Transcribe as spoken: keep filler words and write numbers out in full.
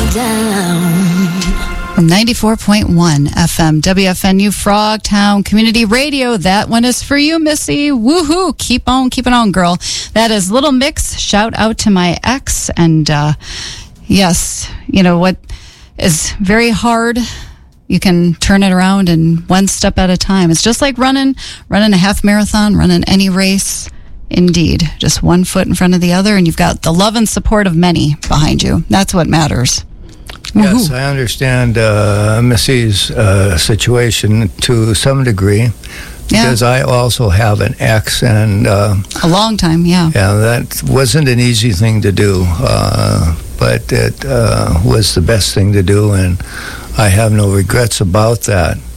down. ninety-four point one F M, W F N U Frogtown Community Radio. That one is for you, Missy. Woohoo! Keep on, keep it on, girl. That is Little Mix. Shout out to my ex. And uh, yes, you know what is very hard. You can turn it around in one step at a time. It's just like running, running a half marathon, running any race. Indeed, just one foot in front of the other, and you've got the love and support of many behind you. That's what matters. Yes, Woo-hoo. I understand uh, Missy's uh, situation to some degree, because yeah. I also have an ex, and uh, a long time, yeah. Yeah, that wasn't an easy thing to do, uh, but it uh, was the best thing to do, and I have no regrets about that.